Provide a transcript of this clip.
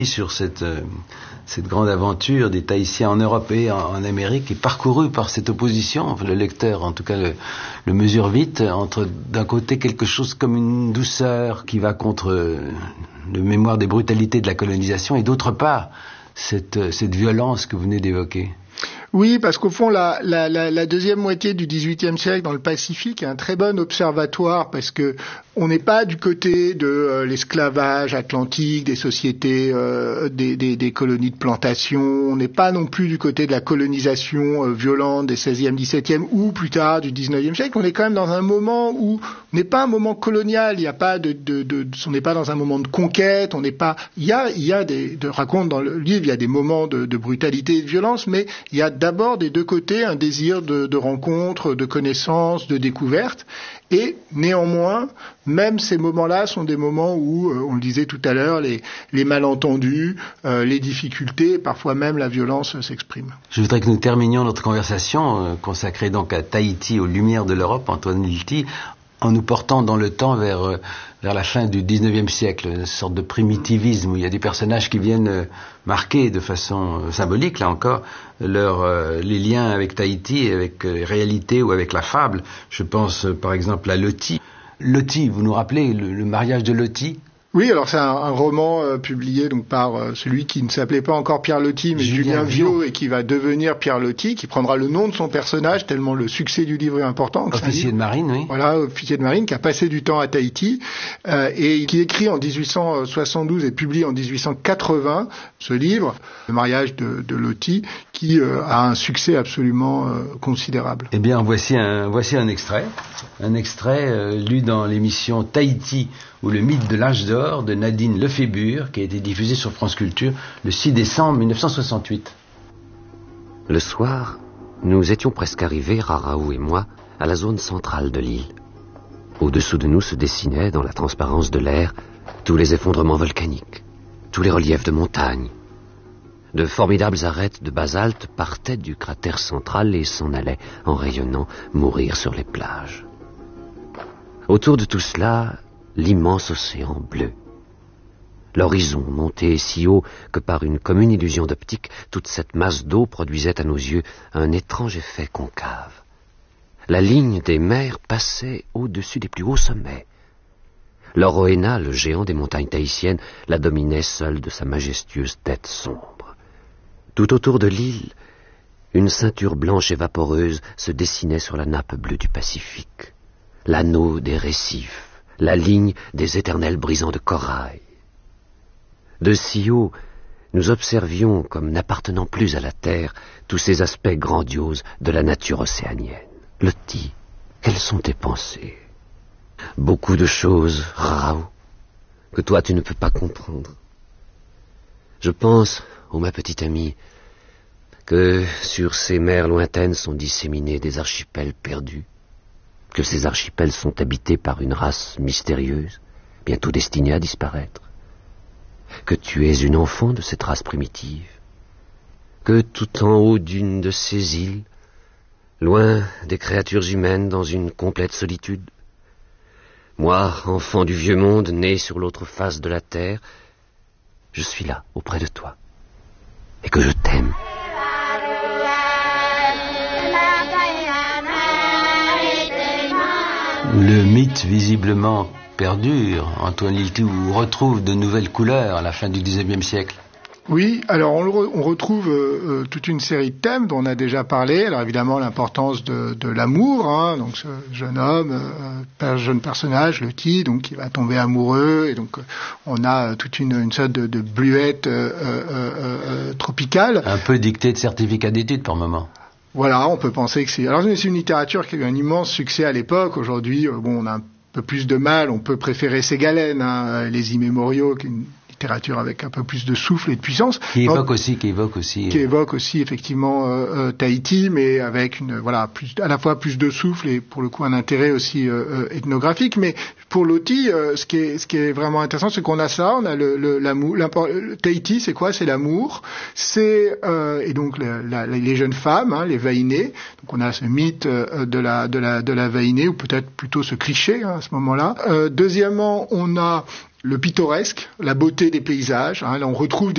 sur cette grande aventure des Tahitiens en Europe et en Amérique est parcouru par cette opposition. Enfin, le lecteur, en tout cas, le mesure vite, entre d'un côté quelque chose comme une douceur qui va contre le mémoire des brutalités de la colonisation et d'autre part cette violence que vous venez d'évoquer. Oui, parce qu'au fond, la deuxième moitié du XVIIIe siècle dans le Pacifique est un très bon observatoire parce que on n'est pas du côté de l'esclavage atlantique, des sociétés, des colonies de plantation. On n'est pas non plus du côté de la colonisation violente des XVIe, XVIIe ou plus tard du XIXe siècle. On est quand même dans un moment où on n'est pas un moment colonial. Il n'y a pas on n'est pas dans un moment de conquête. On n'est pas. Il y a raconte dans le livre, il y a des moments de brutalité et de violence, mais il y a d'abord des deux côtés un désir de rencontre, de connaissance, de découverte. Et néanmoins, même ces moments-là sont des moments où, on le disait tout à l'heure, les malentendus, les difficultés, parfois même la violence s'expriment. Je voudrais que nous terminions notre conversation consacrée donc à Tahiti, aux lumières de l'Europe, Antoine Lilti, en nous portant dans le temps vers la fin du XIXe siècle, une sorte de primitivisme où il y a des personnages qui viennent marquer de façon symbolique, là encore, les liens avec Tahiti, avec les réalités ou avec la fable. Je pense par exemple à Loti. Loti, vous nous rappelez le mariage de Loti ? Oui, alors c'est un roman publié donc par celui qui ne s'appelait pas encore Pierre Loti, mais Julien Viaud, et qui va devenir Pierre Loti, qui prendra le nom de son personnage tellement le succès du livre est important. Officier de marine, oui. Voilà, officier de marine, qui a passé du temps à Tahiti, et qui écrit en 1872 et publie en 1880 ce livre, Le mariage de Loti, qui a un succès absolument considérable. Eh bien, voici un extrait lu dans l'émission Tahiti ou le mythe de l'âge d'or de Nadine Lefébure, qui a été diffusée sur France Culture le 6 décembre 1968. Le soir, nous étions presque arrivés, Raraou et moi, à la zone centrale de l'île. Au-dessous de nous se dessinaient, dans la transparence de l'air, tous les effondrements volcaniques, tous les reliefs de montagne. De formidables arêtes de basalte partaient du cratère central et s'en allaient, en rayonnant, mourir sur les plages. Autour de tout cela, l'immense océan bleu. L'horizon montait si haut que par une commune illusion d'optique, toute cette masse d'eau produisait à nos yeux un étrange effet concave. La ligne des mers passait au-dessus des plus hauts sommets. L'Orohéna, le géant des montagnes tahitiennes, la dominait seul de sa majestueuse tête sombre. Tout autour de l'île, une ceinture blanche et vaporeuse se dessinait sur la nappe bleue du Pacifique. L'anneau des récifs, la ligne des éternels brisants de corail. De si haut, nous observions, comme n'appartenant plus à la terre, tous ces aspects grandioses de la nature océanienne. Loti, quelles sont tes pensées ? Beaucoup de choses, Raraou, que toi tu ne peux pas comprendre. Je pense, ô ma petite amie, que sur ces mers lointaines sont disséminés des archipels perdus, que ces archipels sont habités par une race mystérieuse, bientôt destinée à disparaître, que tu es une enfant de cette race primitive, que tout en haut d'une de ces îles, loin des créatures humaines dans une complète solitude, moi, enfant du vieux monde, né sur l'autre face de la terre, je suis là, auprès de toi, et que je t'aime. Le mythe visiblement perdure, Antoine Lilti, où retrouve de nouvelles couleurs à la fin du XIXe siècle. Oui, alors on retrouve toute une série de thèmes dont on a déjà parlé. Alors évidemment l'importance de l'amour, donc ce jeune homme, jeune personnage, Loti, donc qui va tomber amoureux, et donc on a toute une sorte de bluette tropicale. Un peu dictée de certificat d'études par moment. Voilà, on peut penser que c'est... Alors c'est une littérature qui a eu un immense succès à l'époque. Aujourd'hui, on a un peu plus de mal, on peut préférer Ségalène, les immémoriaux, qui est une littérature avec un peu plus de souffle et de puissance. Qui évoque aussi effectivement Tahiti, mais avec à la fois plus de souffle et pour le coup un intérêt aussi ethnographique. Mais pour Loti, ce qui est vraiment intéressant, c'est qu'on a ça, on a l'amour. Tahiti, c'est quoi ? C'est l'amour. C'est et donc les jeunes femmes, les vaïnées. Donc on a ce mythe de la vaïnée, ou peut-être plutôt ce cliché à ce moment-là. Deuxièmement, on a le pittoresque, la beauté des paysages. Là, on retrouve